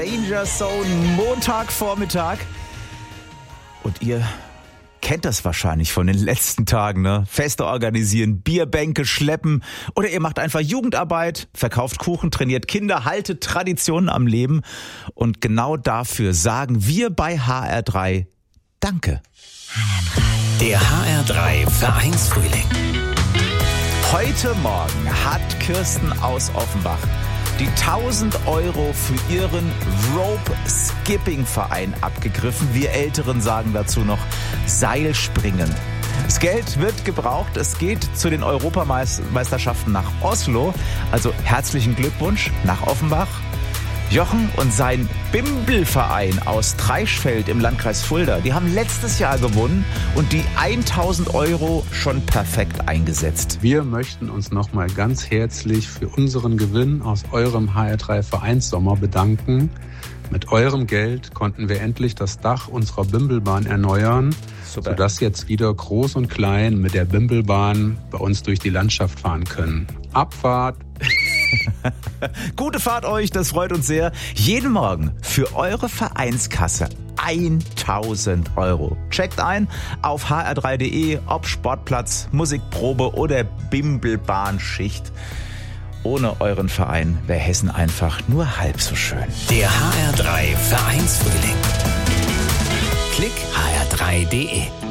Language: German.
Danger Zone, Montagvormittag. Und ihr kennt das wahrscheinlich von den letzten Tagen, ne? Feste organisieren, Bierbänke schleppen oder ihr macht einfach Jugendarbeit, verkauft Kuchen, trainiert Kinder, haltet Traditionen am Leben. Und genau dafür sagen wir bei HR3 Danke. Der HR3 Vereinsfrühling. Heute Morgen hat Kirsten aus Offenbach die 1.000 € für ihren Rope-Skipping-Verein abgegriffen. Wir Älteren sagen dazu noch Seilspringen. Das Geld wird gebraucht. Es geht zu den Europameisterschaften nach Oslo. Also herzlichen Glückwunsch nach Offenbach. Jochen und sein Bimbelverein aus Treichfeld im Landkreis Fulda, die haben letztes Jahr gewonnen und die 1.000 € schon perfekt eingesetzt. Wir möchten uns nochmal ganz herzlich für unseren Gewinn aus eurem HR3 Vereinssommer bedanken. Mit eurem Geld konnten wir endlich das Dach unserer Bimbelbahn erneuern, sodass jetzt wieder Groß und Klein mit der Bimbelbahn bei uns durch die Landschaft fahren können. Abfahrt! Gute Fahrt euch, das freut uns sehr. Jeden Morgen für eure Vereinskasse 1.000 €. Checkt ein auf hr3.de, ob Sportplatz, Musikprobe oder Bimbelbahnschicht. Ohne euren Verein wäre Hessen einfach nur halb so schön. Der HR3 Vereinsfrühling. Klick hr3.de.